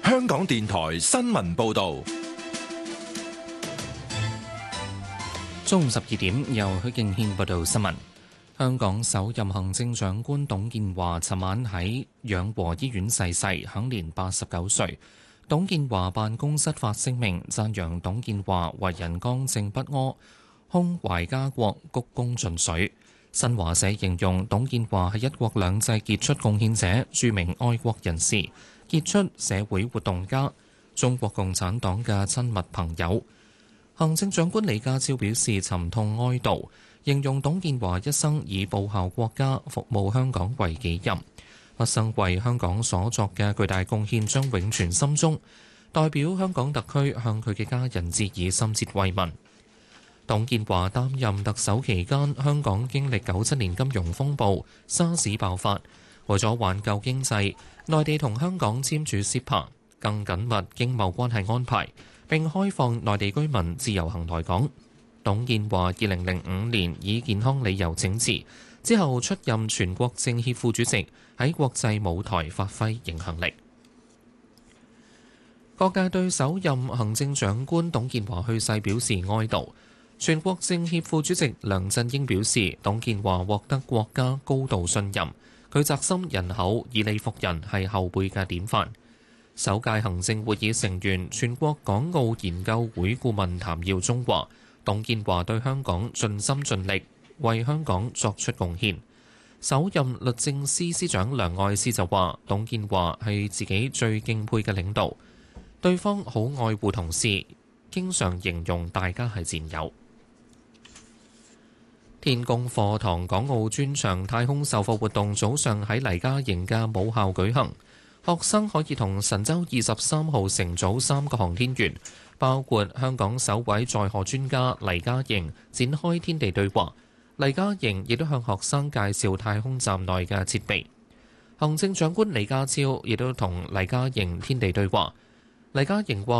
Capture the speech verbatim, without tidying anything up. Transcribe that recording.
香港電台新聞報道。 中午十二點，由許敬軒報道新聞。香港首任行政長官董建華尋晚喺養和醫院逝世，享年八十九歲。董建華辦公室發聲明，讚揚董建華為人剛正不阿，胸懷家國，鞠躬盡瘁。新華社形容董建華係一國兩制傑出貢獻者、著名愛國人士、傑出社會活動家、中國共產黨嘅親密朋友。行政長官李家超表示沉痛哀悼，形容董建華一生以報效國家、服務香港為己任，畢生為香港所作嘅巨大貢獻將永存心中。代表香港特區向佢嘅家人致以深切慰問。董建華擔任特首期間，香港經歷九七年金融風暴、沙士爆發，為咗挽救經濟，內地同香港簽署 C E P A 更緊密經貿關係安排，並開放內地居民自由行來港。董建華二零零五年以健康理由請辭，之後出任全國政協副主席，喺國際舞台發揮影響力。各界對首任行政長官董建華去世表示哀悼。全國政協副主席梁振英表示，董建華獲得國家高度信任，佢宅心仁厚、以理服人，係後輩嘅典範。首屆行政會議成員、全國港澳研究會顧問譚耀宗話，董建華對香港盡心盡力，為香港作出貢獻。首任律政司司長梁愛詩就話，董建華係自己最敬佩嘅領導，對方好愛護同事，經常形容大家係戰友。天宮課堂港澳專場太空授課活動早上喺黎嘉營嘅母校舉行，學生可以同神舟二十三號乘組三個航天員，包括香港首位載荷專家黎嘉營展開天地對話。黎嘉營亦都向學生介紹太空站內嘅設備。行政長官李家超亦都同黎嘉營天地對話。黎嘉營話：